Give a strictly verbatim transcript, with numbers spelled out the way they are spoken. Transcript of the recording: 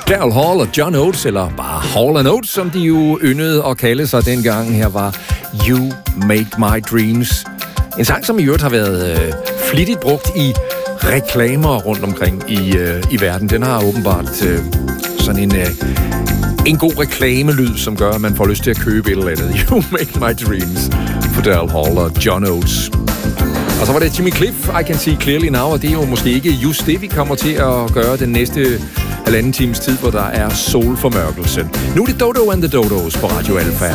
Daryl Hall og John Oates, eller bare Hall and Oates, som de jo yndede at kalde sig dengang. Her var You Make My Dreams. En sang, som i øvrigt har været øh, flittigt brugt i reklamer rundt omkring i, øh, i verden. Den har åbenbart øh, sådan en, øh, en god reklamelyd, som gør, at man får lyst til at købe et eller andet. You Make My Dreams for Daryl Hall og John Oates. Og så var det Jimmy Cliff, I Can See Clearly Now, og det er jo måske ikke just det, vi kommer til at gøre den næste halvanden times tid, hvor der er solformørkelse. Nu er det Dodo and the Dodos på Radio Alpha.